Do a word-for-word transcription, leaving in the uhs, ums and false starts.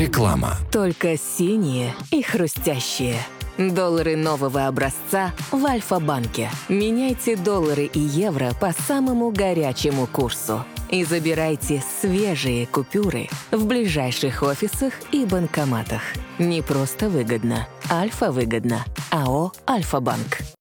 Реклама. Только синие и хрустящие. Доллары нового образца в Альфа-банке. Меняйте доллары и евро по самому горячему курсу. И забирайте свежие купюры в ближайших офисах и банкоматах. Не просто выгодно. Альфа-выгодно. АО «Альфа-банк».